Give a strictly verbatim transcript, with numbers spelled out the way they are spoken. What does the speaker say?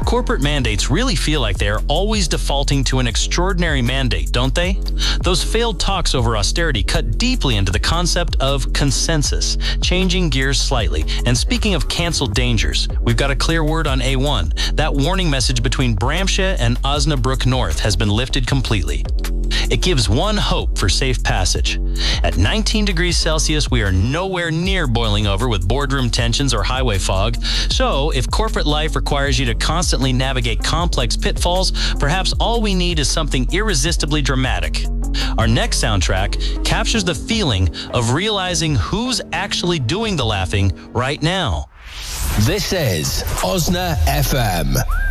Corporate mandates really feel like they are always defaulting to an extraordinary mandate, don't they? Those failed talks over austerity cut deeply into the concept of consensus, changing gears slightly. And speaking of canceled dangers, we've got a clear word on A one. That warning message between Bramsha and Osnabrück North has been lifted completely. It gives one hope for safe passage. At nineteen degrees Celsius, we are nowhere near boiling over with boardroom tensions or highway fog. So, if corporate life requires you to constantly navigate complex pitfalls, perhaps all we need is something irresistibly dramatic. Our next soundtrack captures the feeling of realizing who's actually doing the laughing right now. This is Osna F M.